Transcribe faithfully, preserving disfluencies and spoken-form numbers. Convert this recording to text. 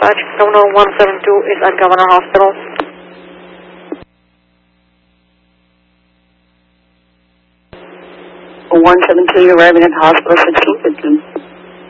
Dispatch, Governor one seven two is at Governor Hospital. one seven two, you're arriving at the hospital, sixteen fifteen.